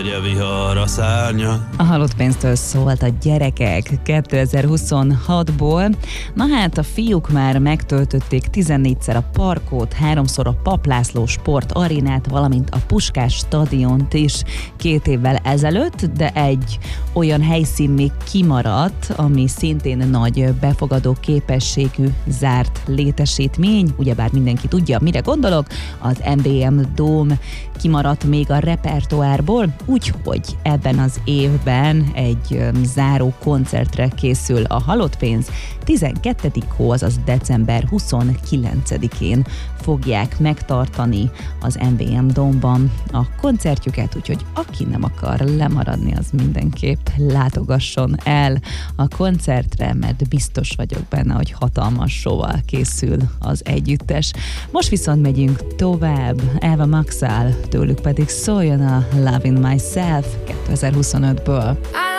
Vihar a szárnya. A halott pénztől szólt a gyerekek 2026-ból. Na hát a fiúk már megtöltötték 14-szer a parkot, 3-szor a Paplászló Sport Arénát, valamint a Puskás stadiont is 2 évvel ezelőtt, de egy olyan helyszín még kimaradt, ami szintén nagy befogadó képességű zárt létesítmény, ugyebár mindenki tudja, mire gondolok, az MVM Dome kimaradt még a repertoárból, úgyhogy ebben az évben egy záró koncertre készül a Halott pénz. 12. hó, azaz december 29-én fogják megtartani az MVM Dome-ban a koncertjüket, úgyhogy aki nem akar lemaradni, az mindenképp látogasson el a koncertre, mert biztos vagyok benne, hogy hatalmas show-val készül az együttes. Most viszont megyünk tovább, Eva Maxál, tőlük pedig szóljon a Loving Myself 2025-ből.